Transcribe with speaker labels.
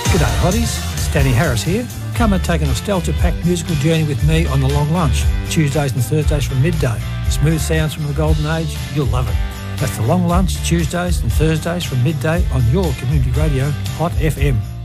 Speaker 1: G'day hotties, it's Danny Harris here. Come and take a nostalgia-packed musical journey with me on The Long Lunch, Tuesdays and Thursdays from midday. Smooth sounds from the golden age, you'll love it. That's The Long Lunch, Tuesdays and Thursdays from midday on your community radio, Hot FM.